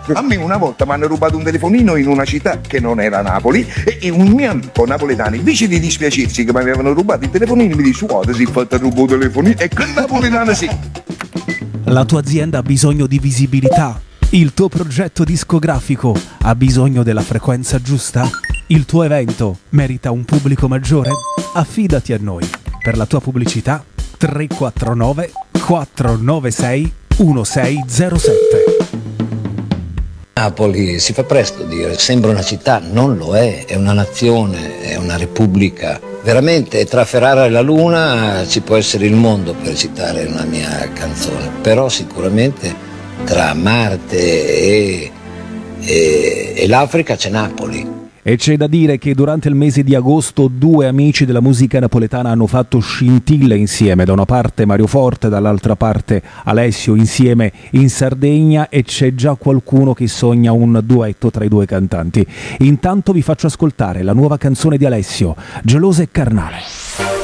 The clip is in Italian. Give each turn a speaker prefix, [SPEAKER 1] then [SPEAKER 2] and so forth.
[SPEAKER 1] A me una volta mi hanno rubato un telefonino in una città che non era Napoli e un mio amico napoletano, invece di dispiacersi che mi avevano rubato il telefonino, mi dice guarda si è fatto rubare il telefonino e quel napoletano sì.
[SPEAKER 2] La tua azienda ha bisogno di visibilità? Il tuo progetto discografico ha bisogno della frequenza giusta? Il tuo evento merita un pubblico maggiore? Affidati a noi. Per la tua pubblicità 349 496 1607.
[SPEAKER 3] Napoli si fa presto a dire, sembra una città, non lo è una nazione, è una repubblica. Veramente tra Ferrara e la Luna ci può essere il mondo, per citare una mia canzone, però sicuramente tra Marte e l'Africa c'è Napoli.
[SPEAKER 2] E c'è da dire che durante il mese di agosto due amici della musica napoletana hanno fatto scintille insieme, da una parte Mario Forte, dall'altra parte Alessio, insieme in Sardegna, e c'è già qualcuno che sogna un duetto tra i due cantanti. Intanto vi faccio ascoltare la nuova canzone di Alessio, Gelosa e Carnale.